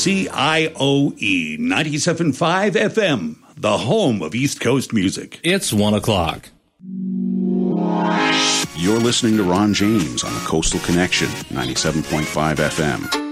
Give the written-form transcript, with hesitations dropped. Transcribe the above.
CIOE 97.5 FM, the home of East Coast music. It's 1 o'clock. You're listening to Ron James on the Coastal Connection, 97.5 FM.